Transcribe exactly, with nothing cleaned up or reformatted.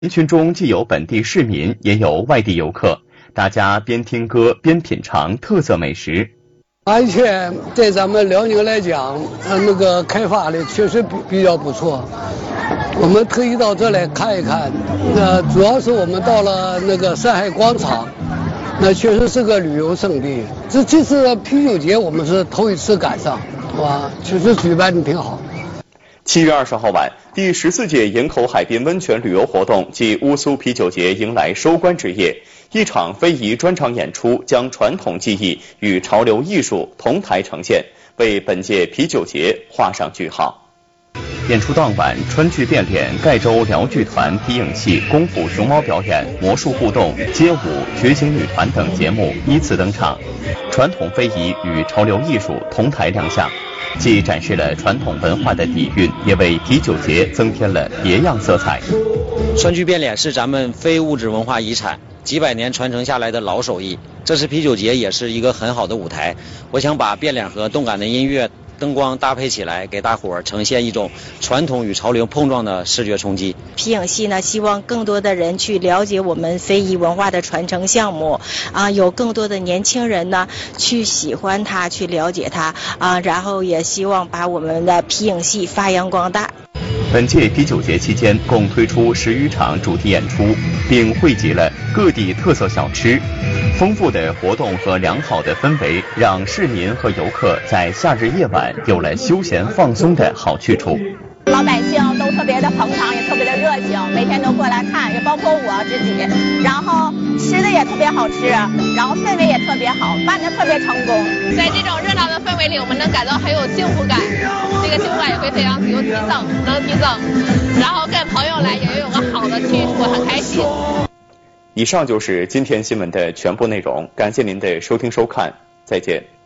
人群中既有本地市民，也有外地游客，大家边听歌边品尝特色美食。 安全在咱们辽宁来讲，呃，那个开发的确实比比较不错。我们特意到这来看一看，那主要是我们到了那个山海广场，那确实是个旅游胜地。这这次啤酒节我们是头一次赶上，是吧？确实举办的挺好。 七月二十号晚，第十四届营口海滨温泉旅游活动暨乌苏啤酒节迎来收官之夜。一场非遗专场演出将传统技艺与潮流艺术同台呈现，为本届啤酒节画上句号。演出当晚，川剧变脸、盖州辽剧团、皮影戏、功夫熊猫表演、魔术互动、街舞、觉醒女团等节目依次登场，传统非遗与潮流艺术同台亮相，既展示了传统文化的底蕴，也为啤酒节增添了别样色彩。 川剧变脸是咱们非物质文化遗产，几百年传承下来的老手艺，这次啤酒节也是一个很好的舞台。我想把变脸和动感的音乐、灯光搭配起来，给大伙儿呈现一种传统与潮流碰撞的视觉冲击。 皮影戏呢，希望更多的人去了解我们非遗文化的传承项目啊，有更多的年轻人呢去喜欢它，去了解它啊，然后也希望把我们的皮影戏发扬光大。 本届啤酒节期间，共推出十余场主题演出，并汇集了各地特色小吃。丰富的活动和良好的氛围，让市民和游客在夏日夜晚有了休闲放松的好去处。 老百姓都特别的捧场，也特别的热情，每天都过来看，也包括我自己。然后吃的也特别好吃，然后氛围也特别好，办得特别成功。 在这种热闹的氛围里，我们能感到很有幸福感，这个幸福感也会非常有提升，能提升。然后跟朋友来也有个好的去处，很开心。 以上就是今天新闻的全部内容，感谢您的收听收看，再见。